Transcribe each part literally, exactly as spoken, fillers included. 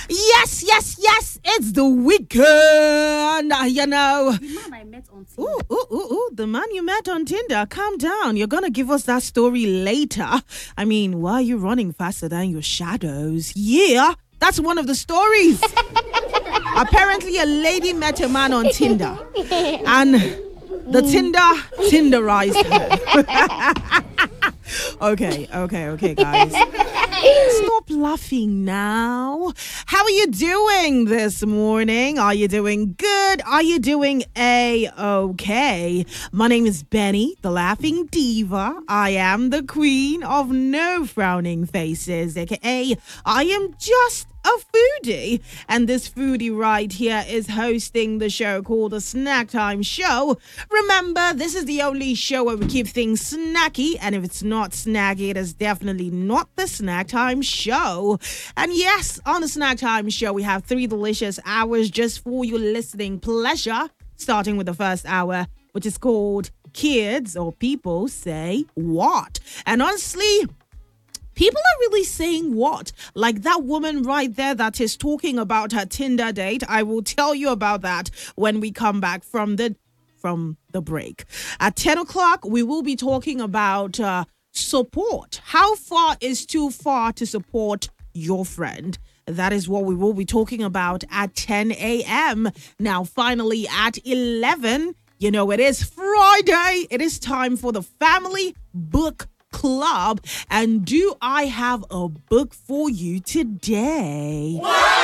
Yes, yes, yes. It's the weekend. uh, You know. The man I met on Ooh, Tinder. ooh, ooh, ooh. The man you met on Tinder. Calm down. You're going to give us that story later. I mean, why are you running faster than your shadows? Yeah, that's one of the stories. Apparently, a lady met a man on Tinder. And the Tinder Tinderized her. Okay, okay, okay, guys. Stop laughing now. How are you doing this morning? Are you doing good? Are you doing a-okay? My name is Benny, the laughing diva. I am the queen of no frowning faces, aka I am just a foodie. And this foodie right here is hosting the show called the Snack Time Show. Remember, this is the only show where we keep things snacky, and if it's not snacky, it is definitely not the Snack Time Show. And yes, on the Snack Time Show, we have three delicious hours just for your listening pleasure, starting with the first hour, which is called Kids or People Say What. And honestly, people are really saying what? Like that woman right there that is talking about her Tinder date. I will tell you about that when we come back from the from the break. At ten o'clock, we will be talking about uh, support. How far is too far to support your friend? That is what we will be talking about at ten a.m. Now, finally, at eleven, you know, it is Friday. It is time for the Family Book Club. And do I have a book for you today?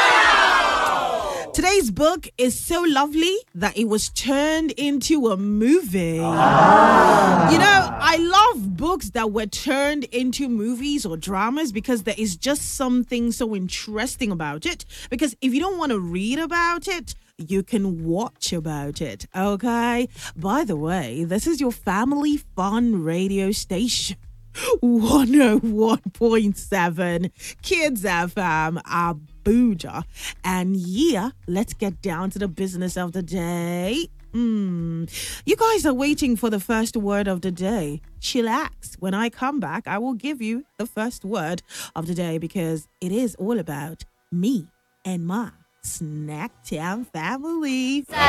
Wow! Today's book is so lovely that it was turned into a movie. Ah. You know, I love books that were turned into movies or dramas because there is just something so interesting about it. Because if you don't want to read about it, you can watch about it, okay? By the way, this is your family fun radio station. one oh one point seven Kids F M, Abuja. And yeah, let's get down to the business of the day. Mm. You guys are waiting for the first word of the day. Chillax. When I come back, I will give you the first word of the day because it is all about me and my Snack Town family.